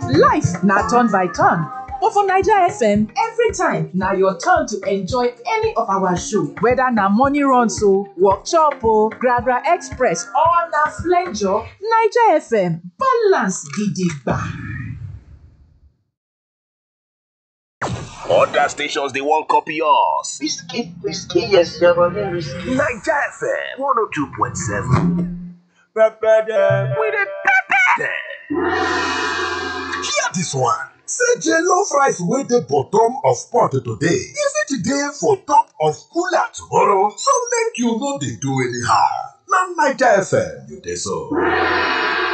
Life na turn by turn, but for Naija FM, every time na your turn to enjoy any of our show. Whether na morning runs o, workshop o, Gragra Express or na flenjo, Naija FM balance gidigba. Other stations they won't copy us. Whiskey, yes, you're very risky. Naija FM 102.7. Pepper them. We the pepper them. Hear this one. Say jollof rice wey dey bottom of pot today, e fit dey for top of cooler tomorrow, so make you no dey do anyhow. Na Naija FM you dey so.